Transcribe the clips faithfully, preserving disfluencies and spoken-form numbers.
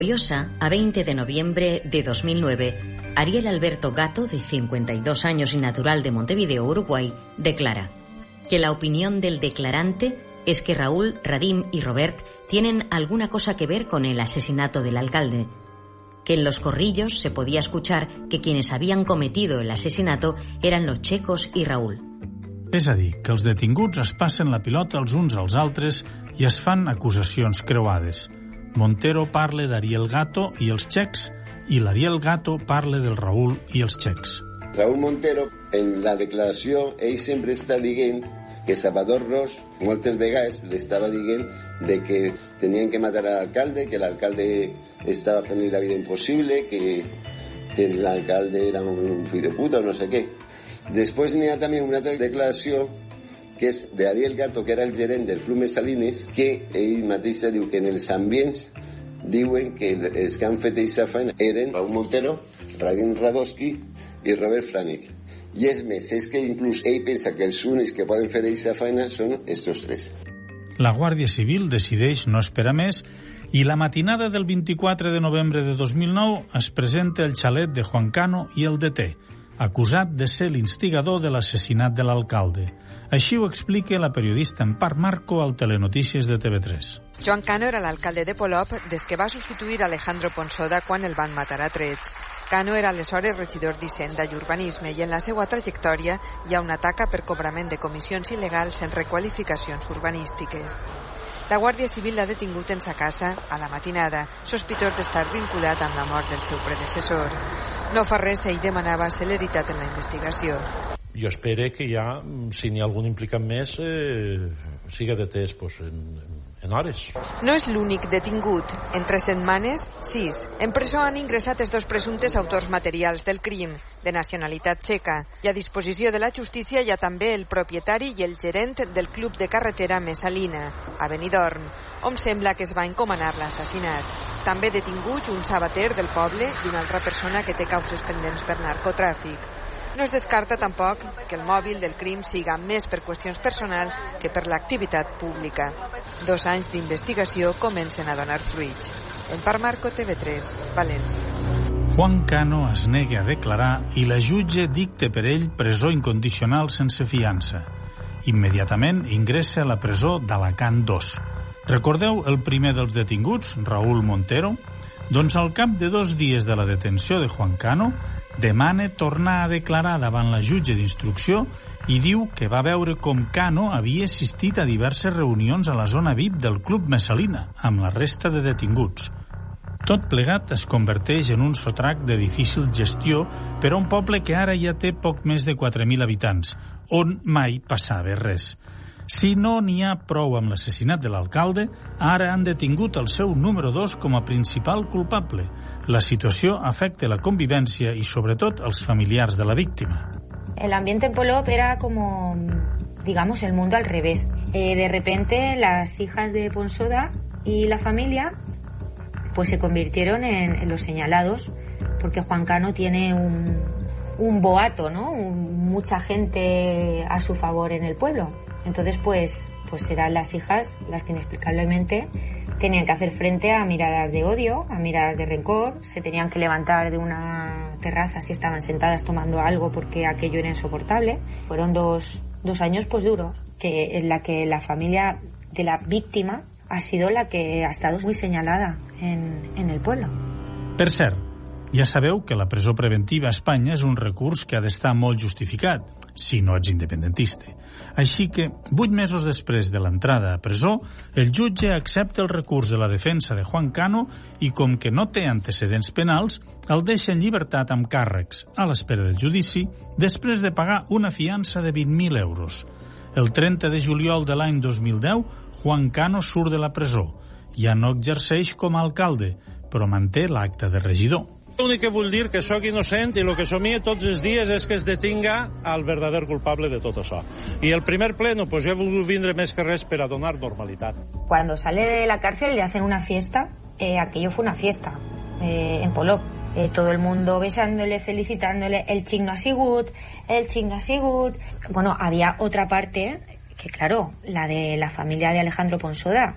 Curiosa, a veinte de noviembre de dos mil nueve, Ariel Alberto Gato, de cincuenta y dos años y natural de Montevideo, Uruguay, declara que la opinión del declarante es que Raúl, Radim y Robert tienen alguna cosa que ver con el asesinato del alcalde, que en los corrillos se podía escuchar que quienes habían cometido el asesinato eran los Checos y Raúl. És a dir, que els detinguts es passen la pilota els uns als altres i es fan acusacions creuades. Montero parla d'Ariel Gato i els Checs i l'Ariel Gato parla del Raúl i els Checs. Raúl Montero, en la declaració, ell sempre està dient que Salvador Ros moltes vegades li estava dient de que tenien que matar a l'alcalde, que l'alcalde estava fent la vida impossible, que, que l'alcalde era un fill de puta o no sé què. Després n'hi ha també una altra declaració que és d'Ariel Gato, que era el gerent del Club Messalines, que ell mateix diu que en els ambients diuen que els que han fet aquesta feina eren Raúl Montero, Radim Radowski i Robert Franick. I és més, és que inclús ell pensa que els únics que poden fer aquesta feina són estos tres. La Guàrdia Civil decideix no esperar més i la matinada del vint-i-quatre de novembre de dos mil nou es presenta el xalet de Juan Cano i el deté, acusat de ser l'instigador de l'assassinat de l'alcalde. Així ho explica la periodista Empar Marco al Telenotícies de T V tres. Joan Cano era l'alcalde de Polop des que va substituir Alejandro Ponsoda quan el van matar a trets. Cano era aleshores regidor d'Hisenda i Urbanisme i en la seva trajectòria hi ha una taca per cobrament de comissions il·legals en requalificacions urbanístiques. La Guàrdia Civil l'ha detingut en sa casa a la matinada, sospitós d'estar vinculat amb la mort del seu predecessor. No fa res, ell demanava celeritat en la investigació. Jo espero que ja, si n'hi ha algun implicat més, eh, siga detès pues, en, en hores. No és l'únic detingut. En tres setmanes, sis. En presó han ingressat els dos presumptes autors materials del crim, de nacionalitat txeca. I a disposició de la justícia hi ha també el propietari i el gerent del club de carretera Messalina, a Benidorm, on sembla que es va encomanar l'assassinat. També detinguts un sabater del poble i una altra persona que té causes pendents per narcotràfic. No es descarta tampoc que el mòbil del crim siga més per qüestions personals que per l'activitat pública. Dos anys d'investigació comencen a donar fruits. Empar Marco, T V tres, València. Juan Cano es nega a declarar i la jutge dicta per ell presó incondicional sense fiança. Immediatament ingressa a la presó d'Alacant dos. Recordeu el primer dels detinguts, Raúl Montero? Doncs al cap de dos dies de la detenció de Juan Cano, demana tornar a declarar davant la jutge d'instrucció i diu que va veure com Cano havia assistit a diverses reunions a la zona V I P del Club Messalina amb la resta de detinguts. Tot plegat es converteix en un sotrac de difícil gestió per a un poble que ara ja té poc més de quatre mil habitants, on mai passava res. Si no n'hi ha prou amb l'assassinat de l'alcalde, ara han detingut el seu número dos com a principal culpable. La situació afecta la convivència y sobre todo els familiars de la víctima. El ambiente en Polop era como, digamos, el mundo al revés. Eh, de repente las hijas de Ponsoda y la familia pues se convirtieron en, en los señalados, porque Juan Cano tiene un, un boato, ¿no? Un, mucha gente a su favor en el pueblo. Entonces pues, pues eran las hijas las que inexplicablemente tenían que hacer frente a miradas de odio, a miradas de rencor, se tenían que levantar de una terraza si estaban sentadas tomando algo porque aquello era insoportable. Fueron dos, dos años pues duros, que, en la que la familia de la víctima ha sido la que ha estado muy señalada en, en el pueblo. Per cert, ja sabeu que la presó preventiva a Espanya és un recurs que ha d'estar molt justificat, si no ets independentista. Així que, vuit mesos després de l'entrada a presó, el jutge accepta el recurs de la defensa de Juan Cano i, com que no té antecedents penals, el deixa en llibertat amb càrrecs, a l'espera del judici, després de pagar una fiança de vint mil euros. El trenta de juliol de l'any dos mil deu, Juan Cano surt de la presó. Ja no exerceix com a alcalde, però manté l'acte de regidor. L'únic que vull dir que sóc innocent i el que somia tots els dies és que es detinga al verdader culpable de tot això. I el primer pleno, pues jo he volgut vindre més que res per a donar normalitat. Cuando sale de la cárcel le hacen una fiesta, eh, aquello fue una fiesta eh, en Polop. Eh, todo el mundo besándole, felicitándole, el xic no ha sigut, el xic no ha sigut. Bueno, había otra parte que, claro, la de la familia de Alejandro Ponsoda,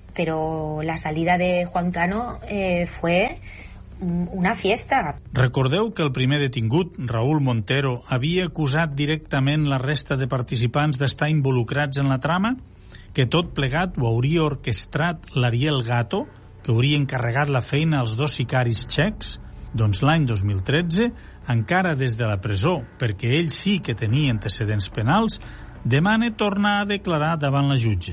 pero la salida de Juan Cano eh, fue una fiesta. Recordeu que el primer detingut, Raúl Montero, havia acusat directament la resta de participants d'estar involucrats en la trama? Que tot plegat ho hauria orquestrat l'Ariel Gato, que hauria encarregat la feina als dos sicaris txecs? Doncs l'any dos mil tretze, encara des de la presó, perquè ell sí que tenia antecedents penals, demana tornar a declarar davant la jutge.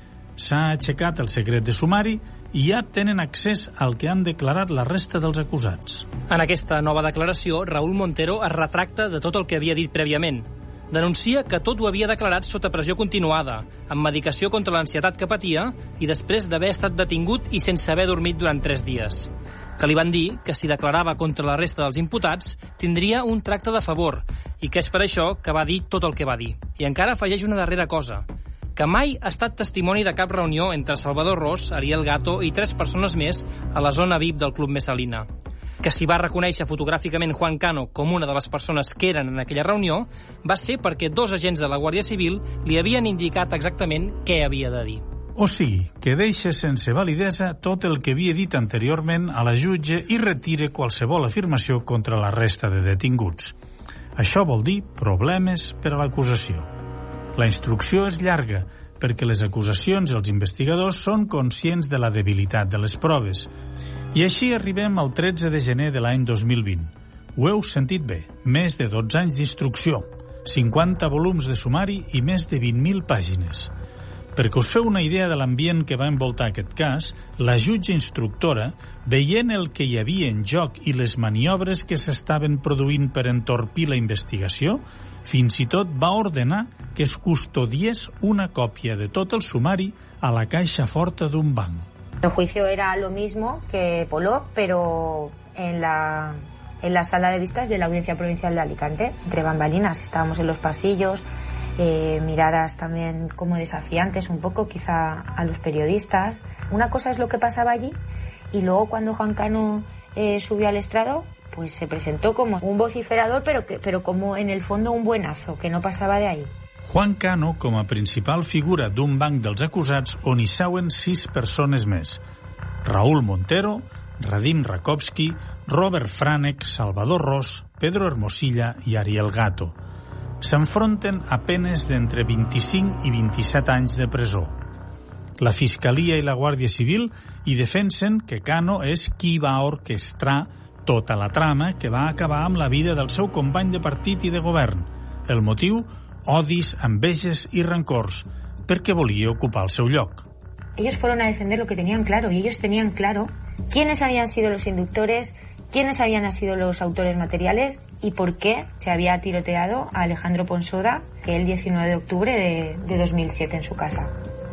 S'ha aixecat el secret de sumari i ja tenen accés al que han declarat la resta dels acusats. En aquesta nova declaració, Raúl Montero es retracta de tot el que havia dit prèviament. Denuncia que tot ho havia declarat sota pressió continuada, amb medicació contra l'ansietat que patia i després d'haver estat detingut i sense haver dormit durant tres dies. Que li van dir que si declarava contra la resta dels imputats tindria un tracte de favor i que és per això que va dir tot el que va dir. I encara afegeix una darrera cosa, que mai ha estat testimoni de cap reunió entre Salvador Ros, Ariel Gato i tres persones més a la zona V I P del Club Messalina. Que si va reconèixer fotogràficament Juan Cano com una de les persones que eren en aquella reunió va ser perquè dos agents de la Guàrdia Civil li havien indicat exactament què havia de dir. O sigui, que deixa sense validesa tot el que havia dit anteriorment a la jutge i retire qualsevol afirmació contra la resta de detinguts. Això vol dir problemes per a l'acusació. La instrucció és llarga, perquè les acusacions i els investigadors són conscients de la debilitat de les proves. I així arribem al tretze de gener de l'any dos mil vint. Ho heu sentit bé, més de dotze anys d'instrucció, cinquanta volums de sumari i més de vint mil pàgines. Perquè us feu una idea de l'ambient que va envoltar aquest cas, la jutge instructora, veient el que hi havia en joc i les maniobres que s'estaven produint per entorpir la investigació, fins i tot va ordenar que es custodiés una còpia de tot el sumari a la caixa forta d'un banc. El juicio era lo mismo que Polop, pero en la, en la sala de vistas de la Audiencia Provincial de Alicante, entre bambalinas. Estábamos en los pasillos, eh, miradas también como desafiantes un poco quizá a los periodistas. Una cosa es lo que pasaba allí y luego cuando Juan Cano eh, subió al estrado, pues se presentó como un vociferador, pero, que, pero como en el fondo un buenazo, que no pasaba de ahí. Juan Cano com a principal figura d'un banc dels acusats on hi seuen sis persones més. Raúl Montero, Radim Rakovski, Robert Franek, Salvador Ros, Pedro Hermosilla i Ariel Gato. S'enfronten a penes d'entre vint-i-cinc i vint-i-set anys de presó. La Fiscalia i la Guàrdia Civil hi defensen que Cano és qui va orquestrar tota la trama que va acabar amb la vida del seu company de partit i de govern. El motiu? Odis, enveges i rancors, perquè volia ocupar el seu lloc. Ellos fueron a defender lo que tenían claro, y ellos tenían claro quiénes habían sido los inductores, quiénes habían sido los autores materiales y por qué se había tiroteado a Alejandro Ponsoda, que el diecinueve de octubre de, de dos mil siete en su casa.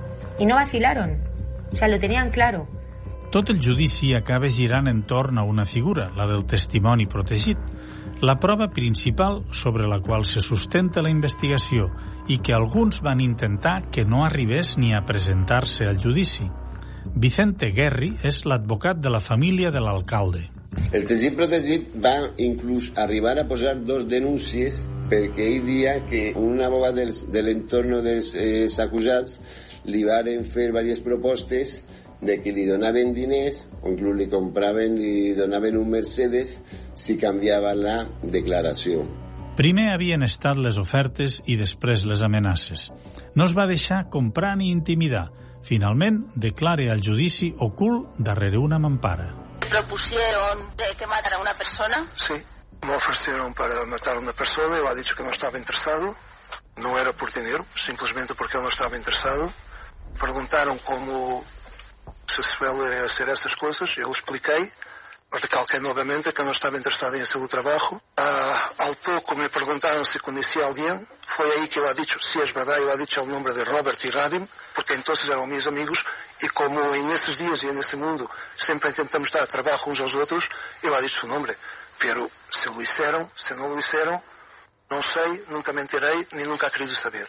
Y no vacilaron, o sea, lo tenían claro. Tot el judici acaba girant entorn a una figura, la del testimoni protegit, la prova principal sobre la qual se sustenta la investigació i que alguns van intentar que no arribés ni a presentar-se al judici. Vicente Guerri és l'advocat de la família de l'alcalde. El testimoni protegit va inclús arribar a posar dos denúncies perquè ell dia que un abogat dels, de l'entorn dels eh, acusats li varen fer diverses propostes de que li donaven diners o inclús li compraven, li donaven un Mercedes si canviava la declaració. Primer havien estat les ofertes i després les amenaces. No es va deixar comprar ni intimidar. Finalment, declara al judici ocult darrere una mampara. ¿Propusieron que matara a una persona? Sí, me ofrecieron para matar a una persona y yo he dicho que no estaba interesado. No era por dinero, simplemente porque no estaba interesado. Preguntaron cómo se suele hacer estas cosas, yo lo expliqué, recalqué nuevamente que no estaba interesado en hacer el trabajo. Uh, al poco me preguntaron si conocía a alguien, fue ahí que yo he dicho, si es verdad, yo he dicho el nombre de Robert y Radim, porque entonces eran mis amigos, y como en esos días y en ese mundo siempre intentamos dar trabajo unos a los otros, yo he dicho su nombre, pero si lo hicieron, si no lo hicieron, no sé, nunca me enteré, ni nunca he querido saber.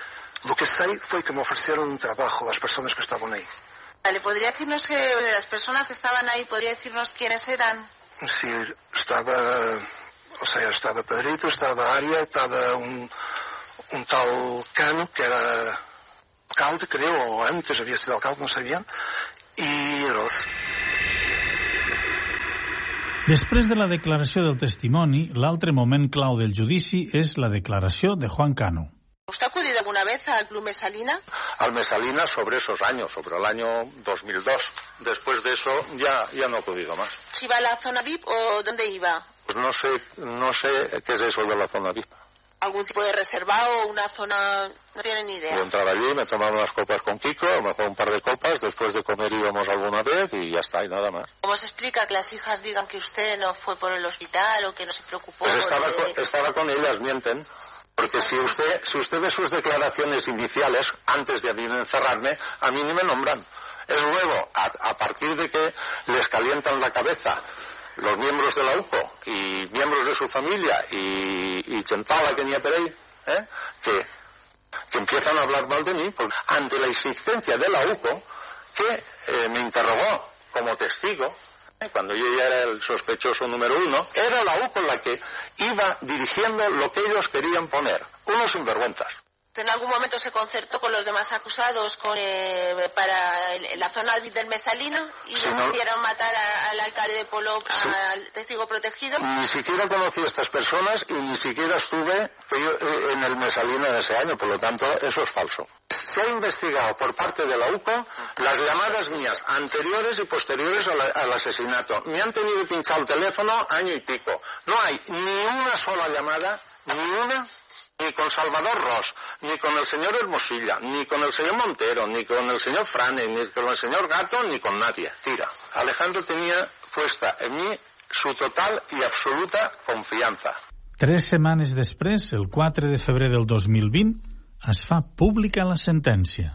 Lo que sé fue que me ofrecieron un trabajo las personas que estaban ahí. ¿Le podría decirnos que las personas que estaban ahí, podría decirnos quiénes eran? Sí, estaba, o sea, estaba Pedrito, estaba Aria, estaba un, un tal Cano, que era alcalde, creo, o antes había sido alcalde, no sé bien, i Ros. Després de la declaració del testimoni, l'altre moment clau del judici és la declaració de Juan Cano. ¿Usted ha acudido alguna vez al Club Mesalina? Al Mesalina sobre esos años, sobre el año dos mil dos. Después de eso ya, ya no he acudido más. ¿Si iba a la zona V I P o dónde iba? Pues no sé, no sé qué es eso de la zona V I P. ¿Algún tipo de reservado o una zona? No tienen ni idea. Yo entraba allí, me tomaba unas copas con Kiko, a lo mejor un par de copas, después de comer íbamos alguna vez y ya está, y nada más. ¿Cómo se explica que las hijas digan que usted no fue por el hospital o que no se preocupó? Pues estaba, de... con, estaba con ellas, mienten. Porque si usted, si usted ve sus declaraciones iniciales, antes de venir a encerrarme, a mí ni me nombran. Es luego, a, a partir de que les calientan la cabeza los miembros de la U C O y miembros de su familia y, y Chentala que ni a Perey, ¿eh? que, que empiezan a hablar mal de mí, porque ante la insistencia de la U C O, que eh, me interrogó como testigo, ¿eh? cuando yo ya era el sospechoso número uno, era la U C O la que iba dirigiendo lo que ellos querían poner, unos sinvergüenzas. ¿En algún momento se concertó con los demás acusados con, eh, para el, la zona del Mesalina y sí, decidieron no. matar a, al alcalde de Polop, sí. al testigo protegido? Ni siquiera conocí a estas personas y ni siquiera estuve yo, en el Mesalina de ese año, por lo tanto eso es falso. Se ha investigado por parte de la U C O las llamadas mías anteriores y posteriores a la, al asesinato. Me han tenido que pinchar el teléfono año y pico. No hay ni una sola llamada, ni una... ni con Salvador Ros, ni con el señor Hermosilla, ni con el señor Montero, ni con el señor Frane, ni con el señor Gato, ni con nadie. Tira. Alejandro tenía puesta en mí su total y absoluta confianza. Tres setmanes després, el quatre de febrer del dos mil vint, es fa pública la sentència.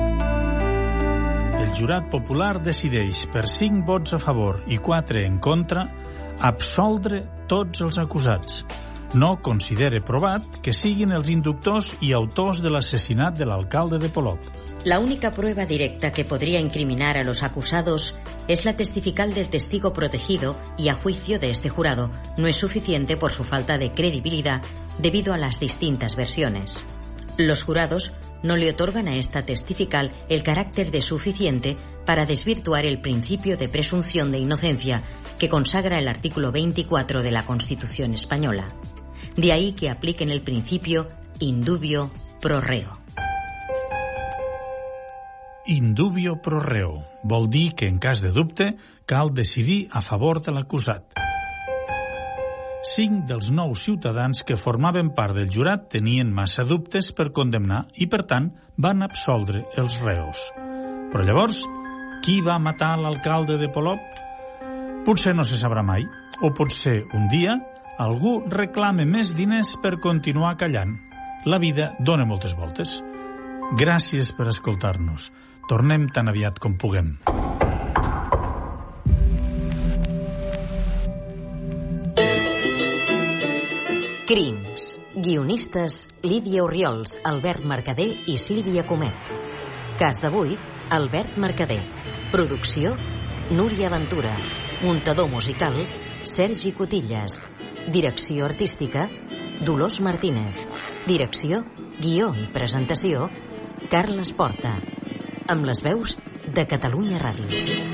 El jurat popular decideix, per cinc vots a favor i quatre en contra, absoldre tots els acusats. No considere provat que siguin els inductors i autors de l'assassinat de l'alcalde de Polop. La única prueba directa que podría incriminar a los acusados es la testifical del testigo protegido y, a juicio de este jurado, no es suficiente por su falta de credibilidad debido a las distintas versiones. Los jurados no le otorgan a esta testifical el carácter de suficiente para desvirtuar el principio de presunción de inocencia que consagra el artículo veinticuatro de la Constitución española. De ahí que apliquen el principio indubio pro reo. Indubio pro reo vol dir que, en cas de dubte, cal decidir a favor de l'acusat. Cinc dels nou ciutadans que formaven part del jurat tenien massa dubtes per condemnar i, per tant, van absoldre els reos. Però llavors, qui va matar l'alcalde de Polop? Potser no se sabrà mai, o potser un dia algú reclame més diners per continuar callant. La vida dona moltes voltes. Gràcies per escoltar-nos. Tornem tan aviat com puguem. Crims. Guionistes Lídia Orriols, Albert Mercader i Sílvia Comet. Cas d'avui, Albert Mercader. Producció, Núria Ventura. Muntador musical, Sergi Cotillas. Direcció artística, Dolors Martínez. Direcció, guió i presentació, Carles Porta. Amb les veus de Catalunya Ràdio.